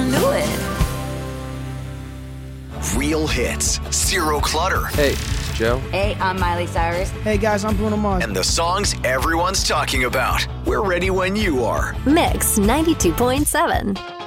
knew it. Real hits, zero clutter. Hey, it's Joe. Hey, I'm Miley Cyrus. Hey guys, I'm Bruno Mars. And the songs everyone's talking about. We're ready when you are. Mix 92.7.